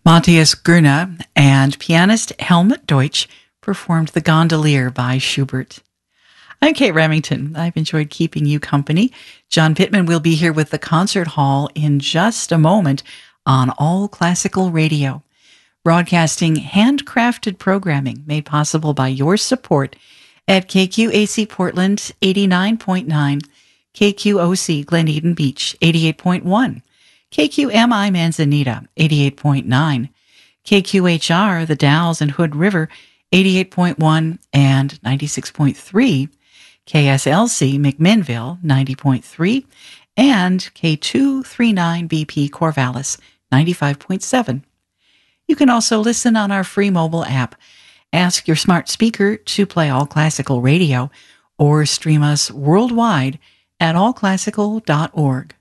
Matthias Grüne and pianist Helmut Deutsch performed The Gondolier by Schubert. I'm Kate Remington. I've enjoyed keeping you company. John Pittman will be here with the concert hall in just a moment on All Classical Radio, broadcasting handcrafted programming made possible by your support at KQAC Portland 89.9, KQOC Glen Eden Beach 88.1, KQMI Manzanita 88.9, KQHR The Dalles and Hood River 88.1 and 96.3, KSLC McMinnville 90.3, and K239BP Corvallis 95.7. You can also listen on our free mobile app. Ask your smart speaker to play All Classical Radio or stream us worldwide at allclassical.org.